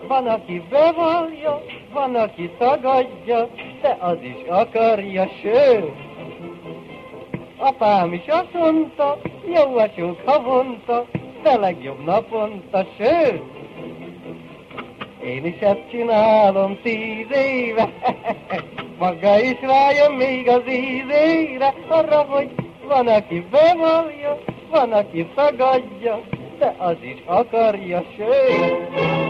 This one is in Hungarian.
Van, aki bevallja, van, aki tagadja, de az is akarja, sőt. Apám is azt mondta, jó vasunk havonta, de legjobb naponta, sőt. Én is ezt csinálom 10 éve, maga is rájön még az ízére, arra, hogy van, aki bevallja, van, aki tagadja, de az is akarja, sőt.